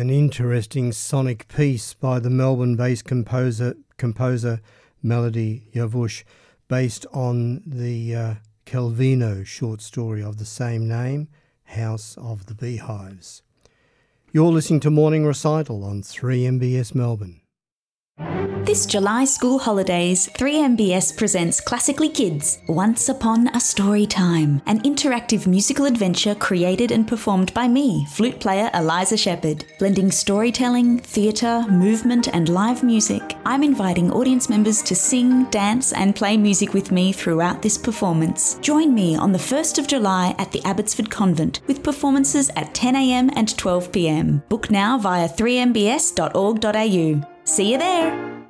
An interesting sonic piece by the Melbourne-based composer Melody Yavoush, based on the Calvino short story of the same name, House of the Beehives. You're listening to Morning Recital on 3MBS Melbourne. This July school holidays, 3MBS presents Classically Kids, Once Upon a Story Time, an interactive musical adventure created and performed by me, flute player Eliza Shepherd. Blending storytelling, theatre, movement and live music, I'm inviting audience members to sing, dance and play music with me throughout this performance. Join me on the 1st of July at the Abbotsford Convent with performances at 10 a.m. and 12 p.m. Book now via 3mbs.org.au. See you there!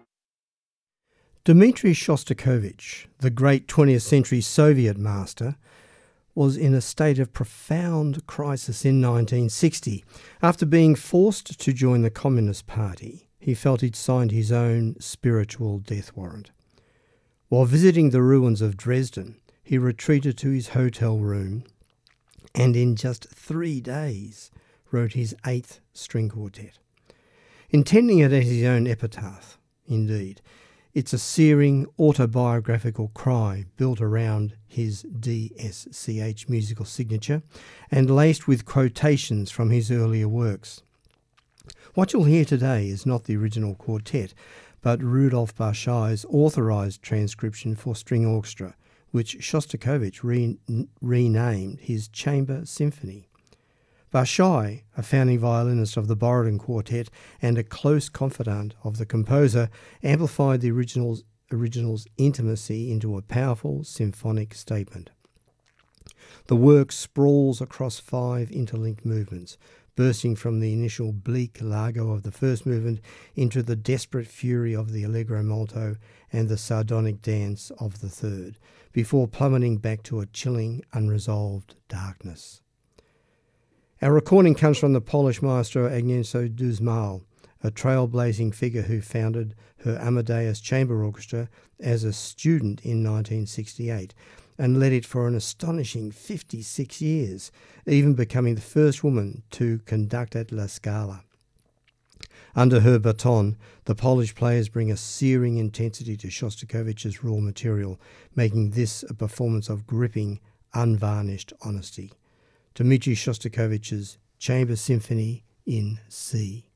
Dmitri Shostakovich, the great 20th century Soviet master, was in a state of profound crisis in 1960. After being forced to join the Communist Party, he felt he'd signed his own spiritual death warrant. While visiting the ruins of Dresden, he retreated to his hotel room and in just 3 days wrote his 8th string quartet. Intending it as his own epitaph, indeed, it's a searing autobiographical cry built around his DSCH musical signature and laced with quotations from his earlier works. What you'll hear today is not the original quartet, but Rudolf Barschai's authorised transcription for string orchestra, which Shostakovich renamed his Chamber Symphony. Barschai, a founding violinist of the Borodin Quartet and a close confidant of the composer, amplified the original's intimacy into a powerful symphonic statement. The work sprawls across 5 interlinked movements, bursting from the initial bleak largo of the first movement into the desperate fury of the allegro molto and the sardonic dance of the third, before plummeting back to a chilling, unresolved darkness. Our recording comes from the Polish maestro Agnieszka Duzmal, a trailblazing figure who founded her Amadeus Chamber Orchestra as a student in 1968 and led it for an astonishing 56 years, even becoming the first woman to conduct at La Scala. Under her baton, the Polish players bring a searing intensity to Shostakovich's raw material, making this a performance of gripping, unvarnished honesty. Dmitri Shostakovich's Chamber Symphony in C.